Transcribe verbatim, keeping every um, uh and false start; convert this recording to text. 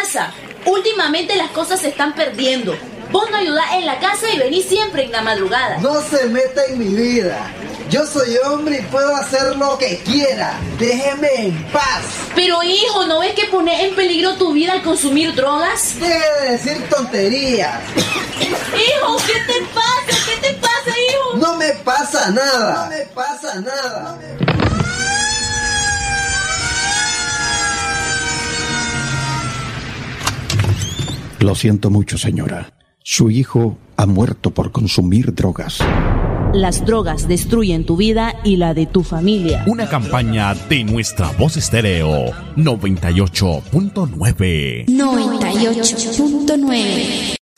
casa. Últimamente las cosas se están perdiendo. Vos no ayudás en la casa y venís siempre en la madrugada. No se meta en mi vida. Yo soy hombre y puedo hacer lo que quiera. Déjeme en paz. Pero hijo, ¿no ves que pones en peligro tu vida al consumir drogas? Deje de decir tonterías. Hijo, ¿qué te pasa? ¿Qué te pasa, hijo? No me pasa nada. No me pasa nada. Lo siento mucho, señora. Su hijo ha muerto por consumir drogas. Las drogas destruyen tu vida y la de tu familia. Una campaña de Nuestra Voz Estéreo noventa y ocho punto nueve. noventa y ocho punto nueve.